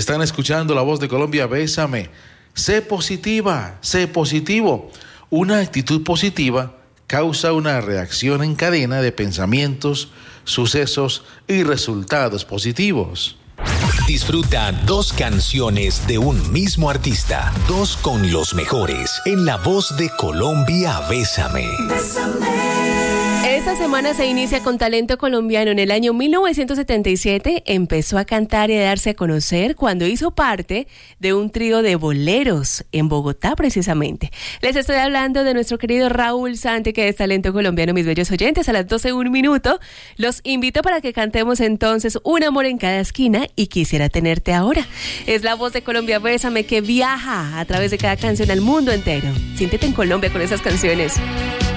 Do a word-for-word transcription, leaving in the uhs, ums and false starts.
Están escuchando La Voz de Colombia, Bésame. Sé positiva, sé positivo. Una actitud positiva causa una reacción en cadena de pensamientos, sucesos y resultados positivos. Disfruta dos canciones de un mismo artista, dos con los mejores, en La Voz de Colombia, Bésame. Bésame. Esta semana se inicia con talento colombiano. En el año mil novecientos setenta y siete empezó a cantar y a darse a conocer cuando hizo parte de un trío de boleros en Bogotá, precisamente. Les estoy hablando de nuestro querido Raúl Santi, que es talento colombiano, mis bellos oyentes. A las doce un minuto los invito para que cantemos entonces Un amor en cada esquina y Quisiera tenerte ahora. Es La Voz de Colombia, Bésame, que viaja a través de cada canción al mundo entero. Siéntete en Colombia con esas canciones.